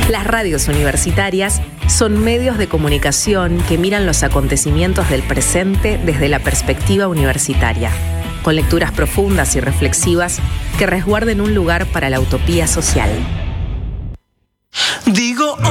Las radios universitarias son medios de comunicación que miran los acontecimientos del presente desde la perspectiva universitaria, con lecturas profundas y reflexivas que resguarden un lugar para la utopía social.